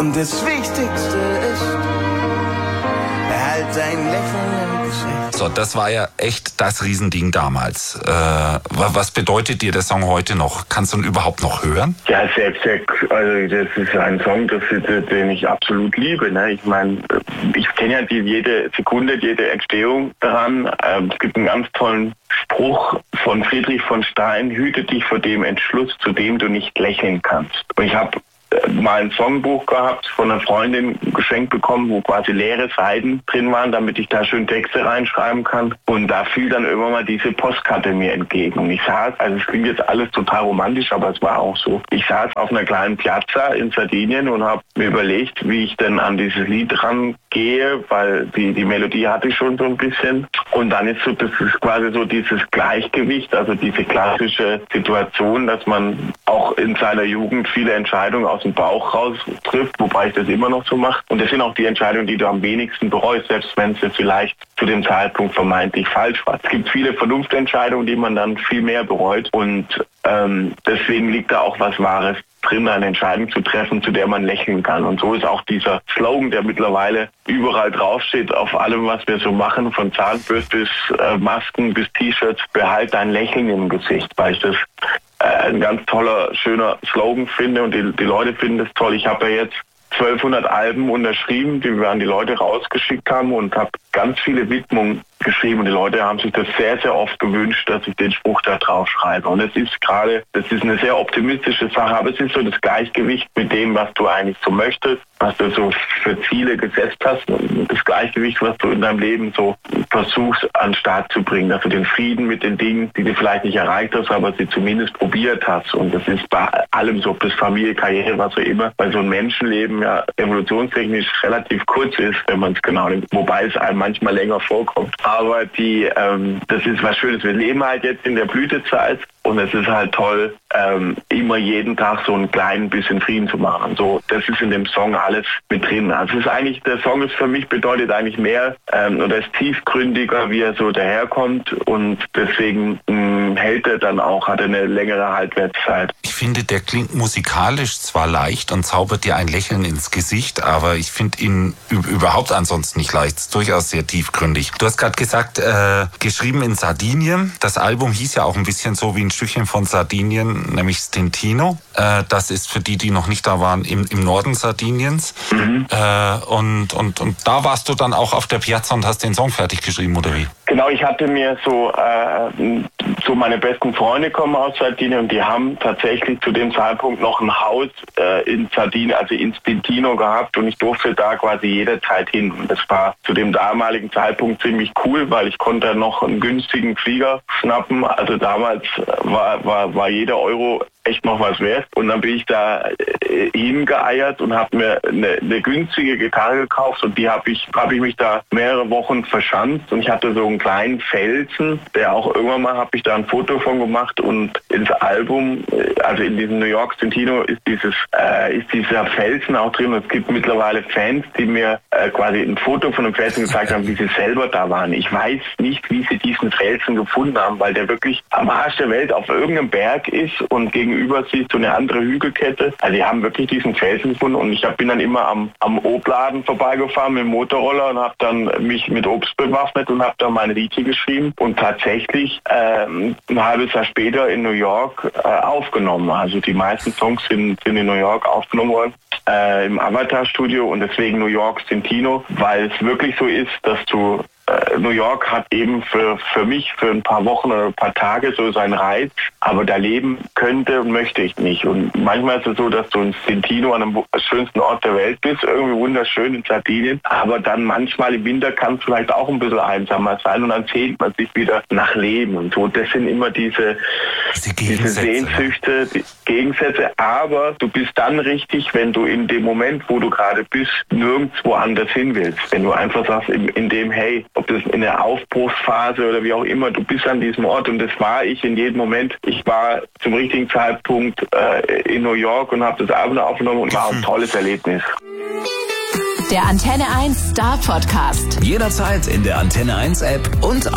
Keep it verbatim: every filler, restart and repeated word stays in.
Und das Wichtigste ist, behalt dein Lächeln im Gesicht. So, das war ja echt das Riesending damals. Äh, was bedeutet dir der Song heute noch? Kannst du ihn überhaupt noch hören? Ja, selbst, also das ist ein Song, das, den ich absolut liebe. Ne? Ich meine, ich kenne ja die, jede Sekunde, jede Entstehung daran. Ähm, es gibt einen ganz tollen Spruch von Friedrich von Stein: Hüte dich vor dem Entschluss, zu dem du nicht lächeln kannst. Und ich habe mal ein Songbuch gehabt, von einer Freundin geschenkt bekommen, wo quasi leere Seiten drin waren, damit ich da schön Texte reinschreiben kann. Und da fiel dann irgendwann mal diese Postkarte mir entgegen. Und ich saß, also es klingt jetzt alles total romantisch, aber es war auch so. Ich saß auf einer kleinen Piazza in Sardinien und habe mir überlegt, wie ich denn an dieses Lied rangehe, weil die, die Melodie hatte ich schon so ein bisschen. Und dann ist so, das ist quasi so dieses Gleichgewicht, also diese klassische Situation, dass man auch in seiner Jugend viele Entscheidungen aus dem Bauch raus trifft, wobei ich das immer noch so mache. Und das sind auch die Entscheidungen, die du am wenigsten bereust, selbst wenn es jetzt vielleicht zu dem Zeitpunkt vermeintlich falsch war. Es gibt viele Vernunftentscheidungen, die man dann viel mehr bereut. Und ähm, deswegen liegt da auch was Wahres drin, eine Entscheidung zu treffen, zu der man lächeln kann. Und so ist auch dieser Slogan, der mittlerweile überall draufsteht, auf allem, was wir so machen, von Zahnbürste bis äh, Masken bis T-Shirts: behalt dein Lächeln im Gesicht, weil ich das ein ganz toller, schöner Slogan finde und die, die Leute finden das toll. Ich habe ja jetzt zwölfhundert Alben unterschrieben, die wir an die Leute rausgeschickt haben, und habe ganz viele Widmungen geschrieben, und die Leute haben sich das sehr, sehr oft gewünscht, dass ich den Spruch da drauf schreibe. Und es ist gerade, das ist eine sehr optimistische Sache, aber es ist so das Gleichgewicht mit dem, was du eigentlich so möchtest, was du so für Ziele gesetzt hast, und das Gleichgewicht, was du in deinem Leben so versuchst an den Start zu bringen, dass du den Frieden mit den Dingen, die du vielleicht nicht erreicht hast, aber sie zumindest probiert hast. Und das ist bei allem so, ob das Familie, Karriere, was auch immer, weil so ein Menschenleben ja evolutionstechnisch relativ kurz ist, wenn man es genau nimmt, wobei es einem manchmal länger vorkommt. Aber die, ähm, das ist was Schönes. Wir leben halt jetzt in der Blütezeit, und es ist halt toll, ähm, immer jeden Tag so ein klein bisschen Frieden zu machen. Und so, das ist in dem Song alles mit drin. Also es ist eigentlich, der Song ist für mich, bedeutet eigentlich mehr, ähm, oder ist tiefgründiger, wie er so daherkommt, und deswegen mh, hält er dann auch, hat er eine längere Haltwertszeit. Ich finde, der klingt musikalisch zwar leicht und zaubert dir ein Lächeln ins Gesicht, aber ich finde ihn überhaupt ansonsten nicht leicht. Ist durchaus sehr tiefgründig. Du hast gerade gesagt, äh, geschrieben in Sardinien. Das Album hieß ja auch ein bisschen so wie ein Stückchen von Sardinien, nämlich Stintino. Äh, das ist für die, die noch nicht da waren, im, im Norden Sardiniens. Mhm. Äh, und, und, und da warst du dann auch auf der Piazza und hast den Song fertig geschrieben, oder wie? Genau, ich hatte mir so, äh, so meine besten Freunde kommen aus Sardinien, und die haben tatsächlich zu dem Zeitpunkt noch ein Haus äh, in Sardinien, also in Stintino gehabt, und ich durfte da quasi jederzeit hin. Und das war zu dem damaligen Zeitpunkt ziemlich cool, weil ich konnte noch einen günstigen Flieger schnappen. Also damals war, war, war jeder Euro echt noch was wert. Und dann bin ich da äh, hingeeiert und habe mir eine, eine günstige Gitarre gekauft, und die habe ich, hab ich mich da mehrere Wochen verschanzt, und ich hatte so einen kleinen Felsen, der auch irgendwann mal, habe ich da ein Foto von gemacht, und ins Album, also in diesem New York Stintino, ist dieses äh, ist dieser Felsen auch drin, und es gibt mittlerweile Fans, die mir äh, quasi ein Foto von dem Felsen gezeigt haben, wie sie selber da waren. Ich weiß nicht, wie sie diesen Felsen gefunden haben, weil der wirklich am Arsch der Welt auf irgendeinem Berg ist, und gegenüber sieht so eine andere Hügelkette. Also die haben wirklich diesen Felsen gefunden, und ich hab, bin dann immer am, am Obladen vorbeigefahren mit dem Motorroller und habe dann mich mit Obst bewaffnet und habe dann meine Liedchen geschrieben und tatsächlich ähm, ein halbes Jahr später in New York äh, aufgenommen. Also die meisten Songs sind, sind in New York aufgenommen worden, äh, im Avatar-Studio, und deswegen New York Stintino, weil es wirklich so ist, dass du New York hat eben für, für mich für ein paar Wochen oder ein paar Tage so seinen Reiz, aber da leben könnte und möchte ich nicht. Und manchmal ist es so, dass du in Stintino an einem schönsten Ort der Welt bist, irgendwie wunderschön in Sardinien, aber dann manchmal im Winter kann es vielleicht auch ein bisschen einsamer sein, und dann sehnt man sich wieder nach Leben und so. Das sind immer diese, diese, diese Sehnsüchte, die Gegensätze, aber du bist dann richtig, wenn du in dem Moment, wo du gerade bist, nirgendwo anders hin willst. Wenn du einfach sagst, in, in dem, hey, ob das in der Aufbruchsphase oder wie auch immer, du bist an diesem Ort, und das war ich in jedem Moment. Ich war zum richtigen Zeitpunkt äh, in New York und habe das Album aufgenommen, und war ein tolles Erlebnis. Der Antenne eins Star Podcast. Jederzeit in der Antenne eins App und